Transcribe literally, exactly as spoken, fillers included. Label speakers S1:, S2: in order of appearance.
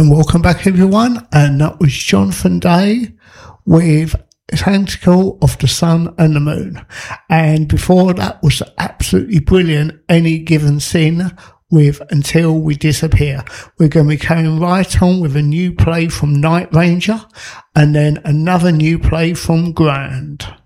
S1: Welcome back, everyone. And that was Jonathan Day with Tentacle of the Sun and the Moon. And before that was absolutely brilliant Any Given Sin with Until We Disappear. We're going to be carrying right on with a new play from Night Ranger and then another new play from Grand.